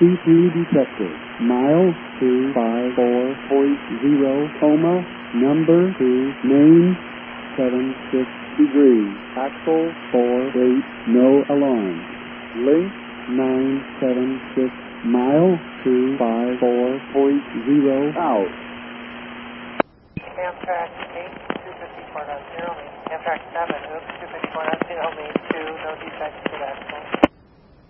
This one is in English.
C3 detected. Mile 254.0, coma, number 2, main 76 degrees, axle 48, no alarm. Link 976, mile 254.0, out. Amtrak 8, 254.0, Amtrak 7, oops, 254.0, main 2, no defects with axle.